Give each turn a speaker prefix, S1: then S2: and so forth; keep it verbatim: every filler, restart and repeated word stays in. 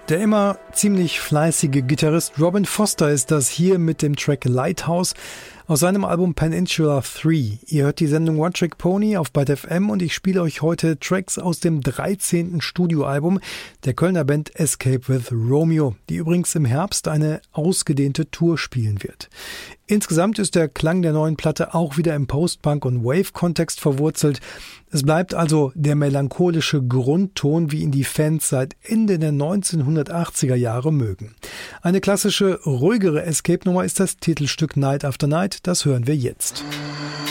S1: Der immer ziemlich fleißige Gitarrist Robin Foster ist das hier mit dem Track Lighthouse aus seinem Album Peninsula drei. Ihr hört die Sendung One Trick Pony auf Byte F M und ich spiele euch heute Tracks aus dem dreizehnten Studioalbum der Kölner Band Escape with Romeo, die übrigens im Herbst eine ausgedehnte Tour spielen wird. Insgesamt ist der Klang der neuen Platte auch wieder im Post-Punk- und Wave-Kontext verwurzelt. Es bleibt also der melancholische Grundton, wie ihn die Fans seit Ende der neunzehnhundertachtziger Jahre mögen. Eine klassische, ruhigere Escape-Nummer ist das Titelstück Night After Night, das hören wir jetzt.